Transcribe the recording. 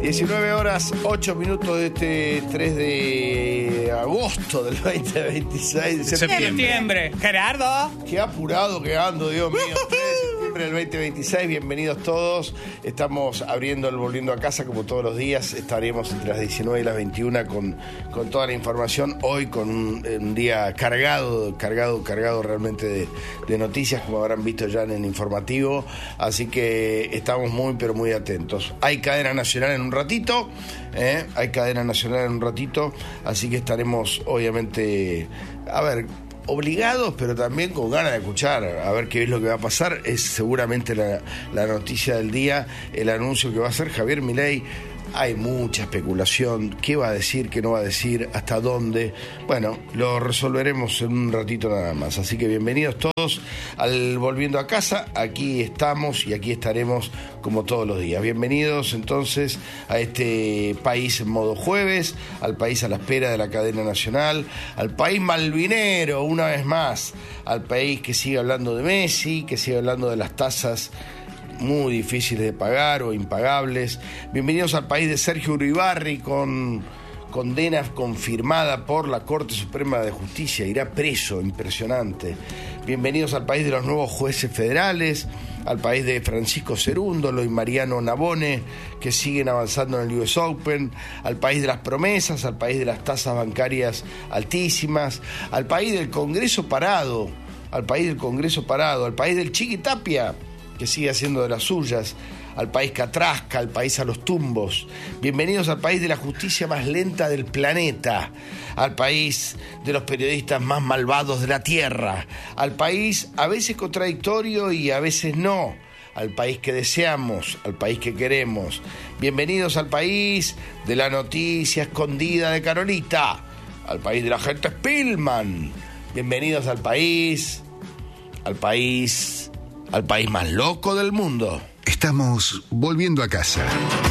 19 horas, 8 minutos de este 3 de agosto del 2026. De Septiembre. Gerardo. Qué apurado que ando, Dios mío. 3 de septiembre del 2026. Bienvenidos todos. Estamos abriendo el Volviendo a Casa como todos los días. Estaremos entre las 19 y las 21 con toda la información. Hoy con un día cargado realmente de noticias, como habrán visto ya en el informativo. Así que estamos muy, pero muy atentos. Hay cadena nacional en un ratito. Así que estaremos, obviamente, obligados, pero también con ganas de escuchar, a ver qué es lo que va a pasar. Es seguramente la noticia del día, el anuncio que va a hacer Javier Milei. Hay mucha especulación, qué va a decir, qué no va a decir, hasta dónde. Bueno, lo resolveremos en un ratito nada más. Así que bienvenidos todos al Volviendo a Casa. Aquí estamos y aquí estaremos como todos los días. Bienvenidos entonces a este país en modo jueves, al país a la espera de la cadena nacional, al país malvinero una vez más, al país que sigue hablando de Messi, que sigue hablando de las tasas muy difíciles de pagar o impagables. Bienvenidos al país de Sergio Uribarri con condena confirmada por la Corte Suprema de Justicia, irá preso, impresionante. Bienvenidos al país de los nuevos jueces federales, al país de Francisco Cerúndolo y Mariano Navone, que siguen avanzando en el US Open, al país de las promesas, al país de las tasas bancarias altísimas, al país del Congreso parado, al país del Chiqui Tapia, que sigue haciendo de las suyas, al país que atrasca, al país a los tumbos. Bienvenidos al país de la justicia más lenta del planeta, al país de los periodistas más malvados de la tierra, al país a veces contradictorio y a veces no, al país que deseamos, al país que queremos. Bienvenidos al país de la noticia escondida de Carolita, al país de la gente Spillman. Bienvenidos al país más loco del mundo. Estamos volviendo a casa.